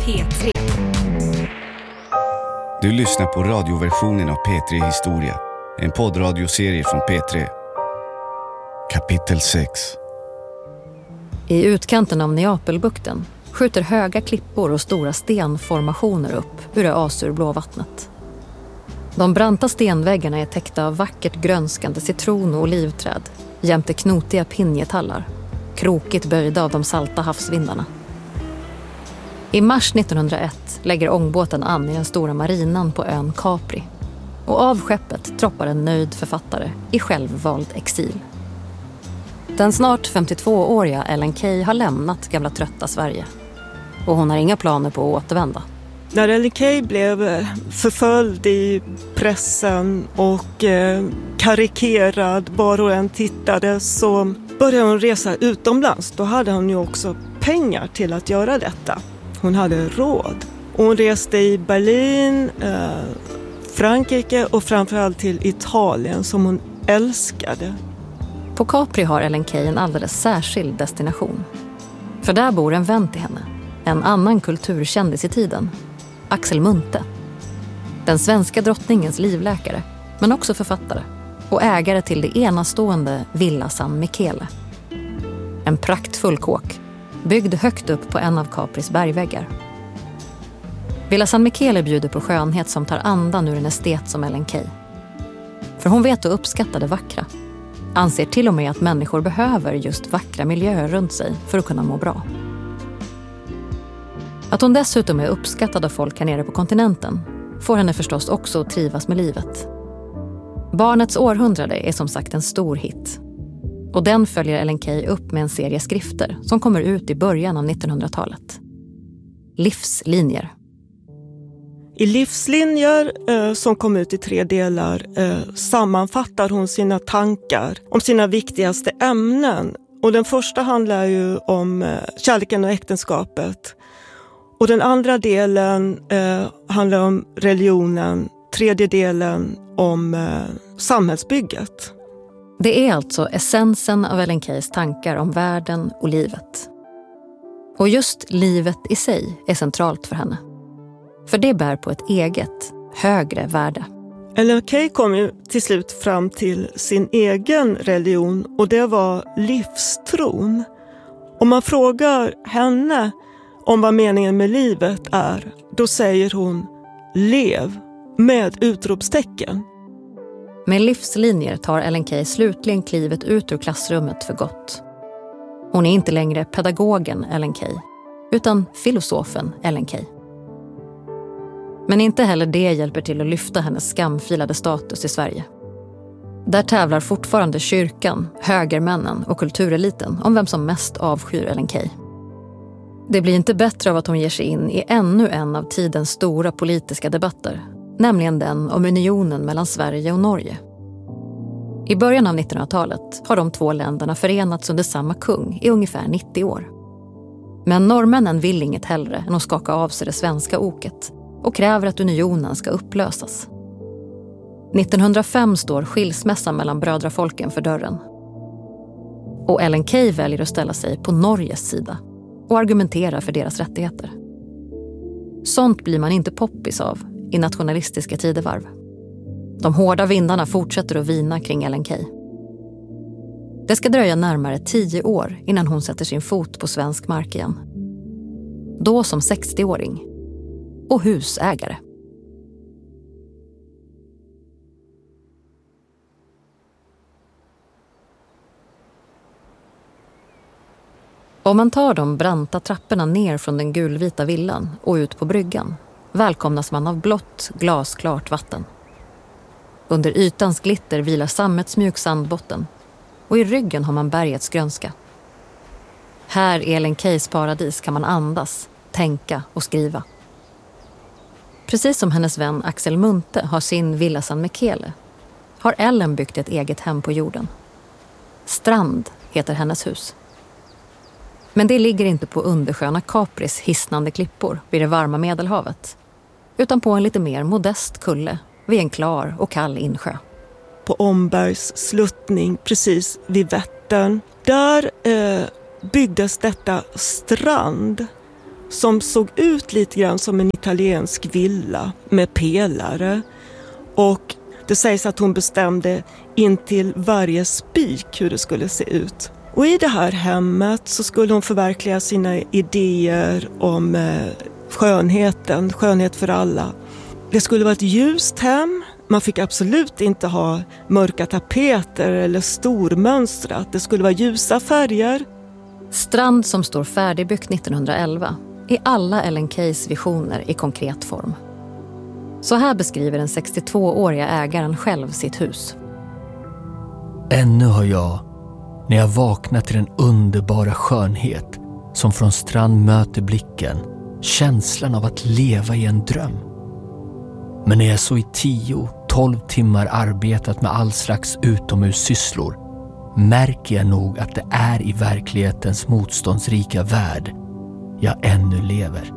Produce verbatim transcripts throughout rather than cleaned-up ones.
P tre. Du lyssnar på radioversionen av P tre Historia, en poddradioserie från P tre. Kapitel sex. I utkanten av Neapelbukten skjuter höga klippor och stora stenformationer upp ur det azurblå vattnet. De branta stenväggarna är täckta av vackert grönskande citron- och olivträd jämte knotiga pinjetallar, krokigt böjda av de salta havsvindarna. I mars nittonhundraett lägger ångbåten an i den stora marinan på ön Capri, och av skeppet droppar en nöjd författare i självvald exil. Den snart femtiotvååriga Ellen Key har lämnat gamla trötta Sverige, och hon har inga planer på att återvända. När Ellen Key blev förföljd i pressen och eh, karikerad var hon än tittade, så började hon resa utomlands. Då hade hon ju också pengar till att göra detta. Hon hade råd. Och hon reste i Berlin, eh, Frankrike och framförallt till Italien som hon älskade. På Capri har Ellen Key en alldeles särskild destination. För där bor en vän till henne, en annan kulturkändis i tiden, Axel Munthe. Den svenska drottningens livläkare, men också författare och ägare till det enastående Villa San Michele. En praktfull kåk, byggd högt upp på en av Capris bergväggar. Villa San Michele bjuder på skönhet som tar andan ur en estet som Ellen Key. För hon vet att uppskatta det vackra. Anser till och med att människor behöver just vackra miljöer runt sig för att kunna må bra. Att hon dessutom är uppskattad av folk här nere på kontinenten får henne förstås också att trivas med livet. Barnets århundrade är som sagt en stor hit. Och den följer Ellen Key upp med en serie skrifter som kommer ut i början av nittonhundratalet. Livslinjer. I Livslinjer, eh, som kom ut i tre delar, eh, sammanfattar hon sina tankar om sina viktigaste ämnen. Och den första handlar ju om eh, kärleken och äktenskapet. Och den andra delen eh, handlar om religionen. Tredje delen om eh, samhällsbygget. Det är alltså essensen av Ellen Keys tankar om världen och livet. Och just livet i sig är centralt för henne. För det bär på ett eget, högre värde. Ellen Key kom ju till slut fram till sin egen religion, och det var livstron. Om man frågar henne om vad meningen med livet är, då säger hon lev med utropstecken. Med livslinjer tar Ellen Key slutligen klivet ut ur klassrummet för gott. Hon är inte längre pedagogen Ellen Key, utan filosofen Ellen Key. Men inte heller det hjälper till att lyfta hennes skamfilade status i Sverige. Där tävlar fortfarande kyrkan, högermännen och kultureliten om vem som mest avskyr Ellen Key. Det blir inte bättre av att hon ger sig in i ännu en av tidens stora politiska debatter, nämligen den om unionen mellan Sverige och Norge. I början av nittonhundratalet har de två länderna förenats under samma kung i ungefär nittio år. Men norrmännen vill inget hellre än att skaka av sig det svenska oket och kräver att unionen ska upplösas. nittonhundrafem står skilsmässan mellan brödrafolken för dörren. Och Ellen Key väljer att ställa sig på Norges sida och argumentera för deras rättigheter. Sånt blir man inte poppis av i nationalistiska tidevarv. De hårda vindarna fortsätter att vina kring Ellen Key. Det ska dröja närmare tio år innan hon sätter sin fot på svensk mark igen. Då som sextioåring och husägare. Om man tar de branta trapporna ner från den gulvita villan och ut på bryggan välkomnas man av blått, glasklart vatten. Under ytans glitter vilar sammets mjuk sandbotten och i ryggen har man bergets grönska. Här i Ellen Keys paradis kan man andas, tänka och skriva. Precis som hennes vän Axel Munthe har sin Villa San Michele har Ellen byggt ett eget hem på jorden. Strand heter hennes hus. Men det ligger inte på undersköna Capris hisnande klippor vid det varma Medelhavet, utan på en lite mer modest kulle vid en klar och kall insjö. På Ombergs sluttning precis vid Vättern, där eh, byggdes detta strand som såg ut lite grann som en italiensk villa med pelare. Och det sägs att hon bestämde in till varje spik hur det skulle se ut. Och i det här hemmet så skulle hon förverkliga sina idéer om eh, skönheten, skönhet för alla. Det skulle vara ett ljust hem. Man fick absolut inte ha mörka tapeter eller stormönstrat. Det skulle vara ljusa färger. Strand som står färdigbyggt nittonhundraelva är alla Ellen Keys visioner i konkret form. Så här beskriver den sextiotvååriga ägaren själv sitt hus. Ännu har jag, när jag vaknar till den underbara skönhet som från Strand möter blicken, känslan av att leva i en dröm. Men när jag så i tio, tolv timmar arbetat med all slags utomhussysslor märker jag nog att det är i verklighetens motståndsrika värld jag ännu lever.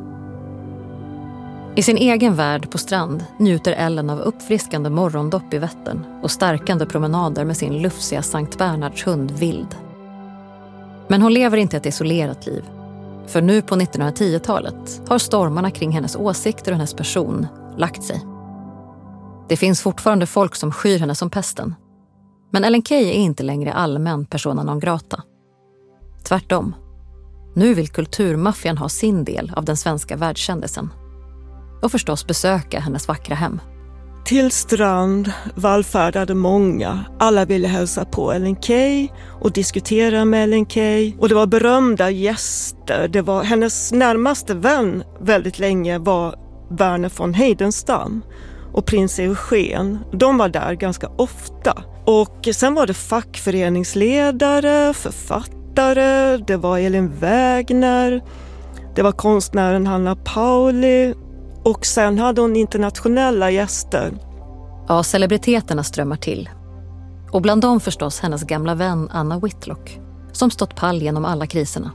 I sin egen värld på Strand njuter Ellen av uppfriskande morgondopp i Vättern och stärkande promenader med sin lufsiga Sankt Bernhards hund Vild. Men hon lever inte ett isolerat liv. För nu på nittonhundratiotalet har stormarna kring hennes åsikter och hennes person lagt sig. Det finns fortfarande folk som skyr henne som pesten. Men Ellen Key är inte längre allmän persona non grata. Tvärtom. Nu vill kulturmaffian ha sin del av den svenska världskändisen. Och förstås besöka hennes vackra hem. Till Strand vallfärdade många. Alla ville hälsa på Ellen Key och diskutera med Ellen Key. Och det var berömda gäster. Det var hennes närmaste vän väldigt länge var Verner von Heidenstam och prins Eugen. De var där ganska ofta. Och sen var det fackföreningsledare, författare, det var Elin Wägner, det var konstnären Hanna Pauli. Och sen hade hon internationella gäster. Ja, celebriteterna strömmar till. Och bland dem förstås hennes gamla vän Anna Whitlock, som stått pall genom alla kriserna.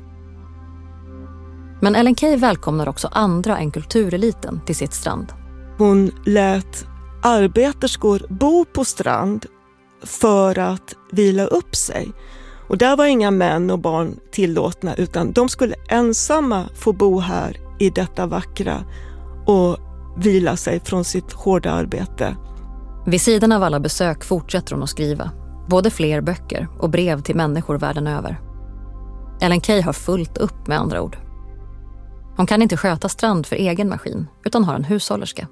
Men Ellen Key välkomnar också andra än kultureliten till sitt Strand. Hon lät arbeterskor bo på Strand för att vila upp sig. Och där var inga män och barn tillåtna, utan de skulle ensamma få bo här i detta vackra och vila sig från sitt hårda arbete. Vid sidan av alla besök fortsätter hon att skriva. Både fler böcker och brev till människor världen över. Ellen Key har fullt upp med andra ord. Hon kan inte sköta Strand för egen maskin utan har en hushållerska.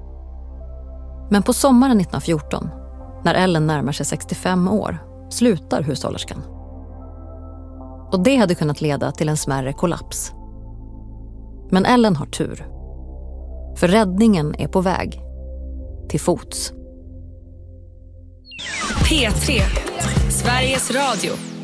Men på sommaren nittonhundrafjorton, när Ellen närmar sig sextiofem år, slutar hushållerskan. Och det hade kunnat leda till en smärre kollaps. Men Ellen har tur. För räddningen är på väg. Till fots. P tre, Sveriges Radio.